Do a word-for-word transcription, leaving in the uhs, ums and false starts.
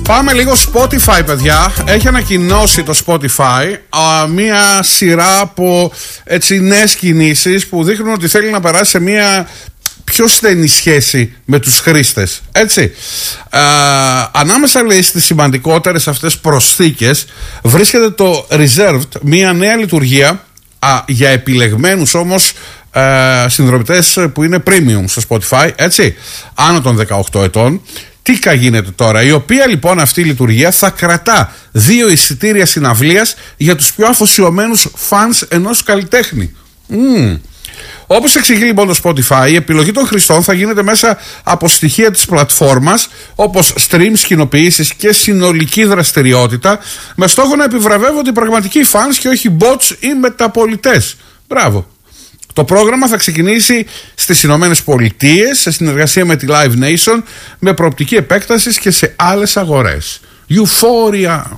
Πάμε λίγο Spotify, παιδιά. Έχει ανακοινώσει το Spotify α, μία σειρά από έτσι νέες κινήσεις που δείχνουν ότι θέλει να περάσει σε μία πιο στενή σχέση με τους χρήστες. Έτσι. Α, ανάμεσα, λέει, στις σημαντικότερες αυτές προσθήκες βρίσκεται το Reserved, μία νέα λειτουργία α, για επιλεγμένους όμως α, συνδρομητές που είναι premium στο Spotify, έτσι, άνω των δεκαοκτώ ετών. Τι γίνεται τώρα, η οποία λοιπόν αυτή η λειτουργία θα κρατά δύο εισιτήρια συναυλίας για τους πιο αφοσιωμένους φανς ενός καλλιτέχνη. Mm. Όπως εξηγεί λοιπόν το Spotify, η επιλογή των χρηστών θα γίνεται μέσα από στοιχεία της πλατφόρμας, όπως streams, κοινοποιήσεις και συνολική δραστηριότητα, με στόχο να επιβραβεύονται οι πραγματικοί φανς και όχι bots ή μεταπολιτές. Μπράβο. Το πρόγραμμα θα ξεκινήσει στις Ηνωμένες Πολιτείες σε συνεργασία με τη Live Nation, με προοπτική επέκτασης και σε άλλες αγορές. Euphoria.